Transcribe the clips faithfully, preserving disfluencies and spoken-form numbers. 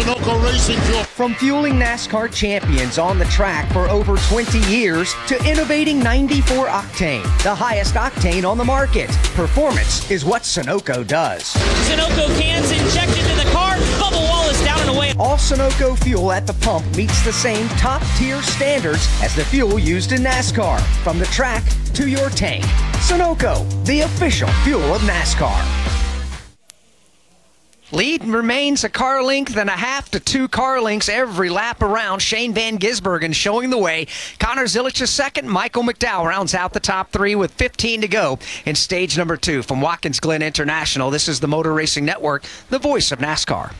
Sunoco Racing Fuel. From fueling NASCAR champions on the track for over twenty years to innovating ninety-four octane, the highest octane on the market. Performance is what Sunoco does. Sunoco cans injected into the car. Bubba Wallace down and away. All Sunoco fuel at the pump meets the same top-tier standards as the fuel used in NASCAR. From the track to your tank. Sunoco, the official fuel of NASCAR. Lead remains a car length and a half to two car lengths every lap around. Shane Van Gisbergen showing the way. Connor Zilisch is second. Michael McDowell rounds out the top three with fifteen to go in stage number two. From Watkins Glen International, this is the Motor Racing Network, the voice of NASCAR.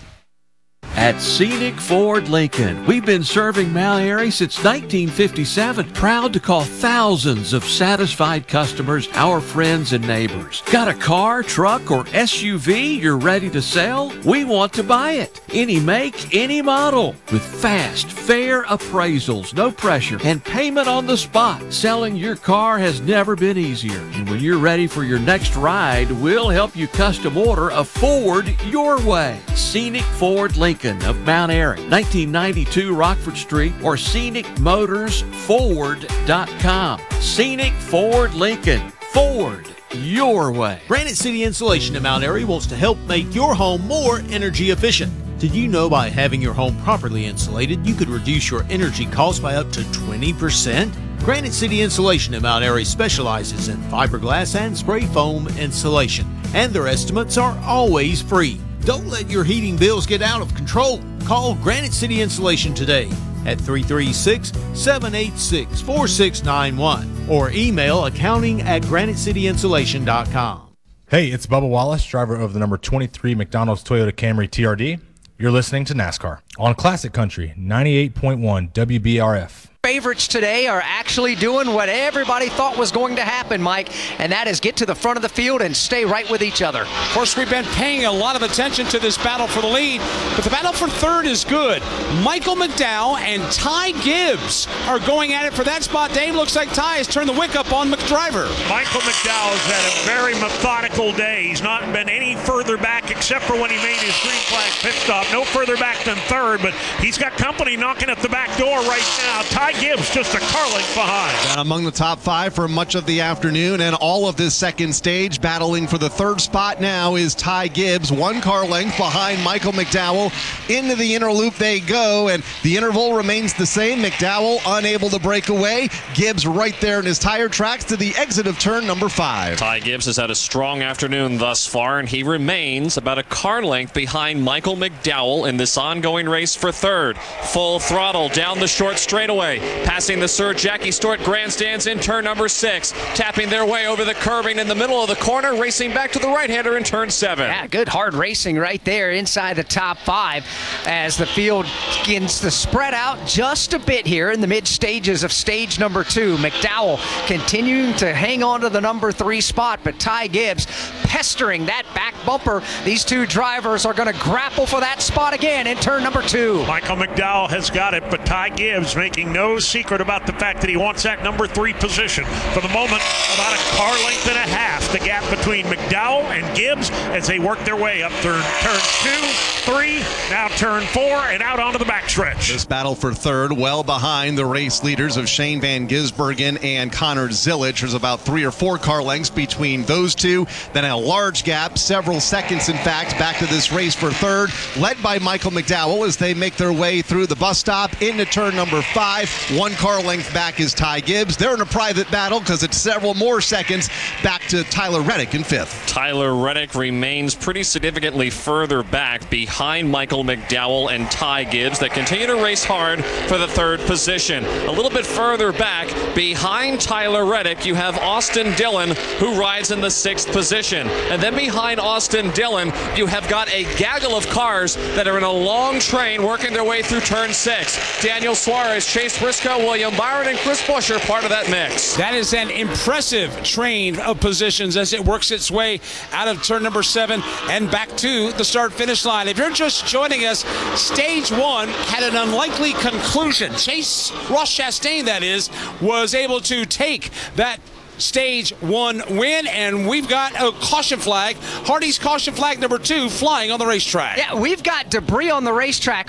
At Scenic Ford Lincoln, we've been serving Mount Airy since nineteen fifty-seven. Proud to call thousands of satisfied customers our friends and neighbors. Got a car, truck, or S U V you're ready to sell? We want to buy it. Any make, any model. With fast, fair appraisals, no pressure, and payment on the spot. Selling your car has never been easier. And when you're ready for your next ride, we'll help you custom order a Ford your way. Scenic Ford Lincoln of Mount Airy, nineteen ninety-two Rockford Street, or scenic motors ford dot com. Scenic Ford Lincoln. Ford your way. Granite City Insulation in Mount Airy wants to help make your home more energy efficient. Did you know by having your home properly insulated, you could reduce your energy costs by up to twenty percent? Granite City Insulation in Mount Airy specializes in fiberglass and spray foam insulation, and their estimates are always free. Don't let your heating bills get out of control. Call Granite City Insulation today at three three six, seven eight six, four six nine one or email accounting at granite city insulation dot com. Hey, it's Bubba Wallace, driver of the number twenty-three McDonald's Toyota Camry T R D. You're listening to NASCAR on Classic Country ninety-eight point one W B R F. Favorites today are actually doing what everybody thought was going to happen, Mike, and that is get to the front of the field and stay right with each other. Of course, we've been paying a lot of attention to this battle for the lead, but the battle for third is good. Michael McDowell and Ty Gibbs are going at it for that spot. Dave, looks like Ty has turned the wick up on McDriver. Michael McDowell has had a very methodical day. He's not been any further back except for when he made his green flag pit stop. No further back than third, but he's got company knocking at the back door right now. Ty Gibbs just a car length behind. And among the top five for much of the afternoon and all of this second stage, battling for the third spot now is Ty Gibbs, one car length behind Michael McDowell. Into the inner loop they go, and the interval remains the same. McDowell unable to break away. Gibbs right there in his tire tracks to the exit of turn number five. Ty Gibbs has had a strong afternoon thus far, and he remains about a car length behind Michael McDowell in this ongoing race for third. Full throttle down the short straightaway. Passing the Sir Jackie Stewart grandstands in turn number six. Tapping their way over the curbing in the middle of the corner. Racing back to the right-hander in turn seven. Yeah, good hard racing right there inside the top five as the field begins to spread out just a bit here in the mid stages of stage number two. McDowell continuing to hang on to the number three spot, but Ty Gibbs pestering that back bumper. These two drivers are going to grapple for that spot again in turn number two. Michael McDowell has got it, but Ty Gibbs making no secret about the fact that he wants that number three position. For the moment, about a car length and a half, the gap between McDowell and Gibbs as they work their way up turn, turn two, three, now turn four, and out onto the backstretch. This battle for third, well behind the race leaders of Shane Van Gisbergen and Connor Zilisch. There's about three or four car lengths between those two. Then a large gap, several seconds in fact, back to this race for third, led by Michael McDowell as they make their way through the bus stop into turn number five. One car length back is Ty Gibbs. They're in a private battle because it's several more seconds back to Tyler Reddick in fifth. Tyler Reddick remains pretty significantly further back behind Michael McDowell and Ty Gibbs that continue to race hard for the third position. A little bit further back behind Tyler Reddick, you have Austin Dillon who rides in the sixth position. And then behind Austin Dillon, you have got a gaggle of cars that are in a long train working their way through turn six. Daniel Suarez, Chase Briscoe, William Byron, and Chris Busch are part of that mix. That is an impressive train of positions as it works its way out of turn number seven and back to the start-finish line. If you're just joining us, stage one had an unlikely conclusion. Chase Ross Chastain, that is, was able to take that stage one win, and we've got a caution flag, Hardy's caution flag number two, flying on the racetrack. Yeah, we've got debris on the racetrack.